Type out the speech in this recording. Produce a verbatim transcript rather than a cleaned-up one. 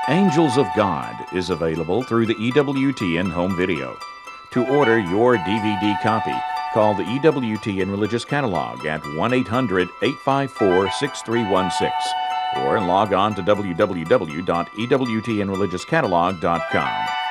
Angels of God is available through the E W T N Home Video. To order your D V D copy, call the E W T N Religious Catalog at one eight hundred, eight five four, six three one six or log on to w w w dot e w t n religious catalog dot com.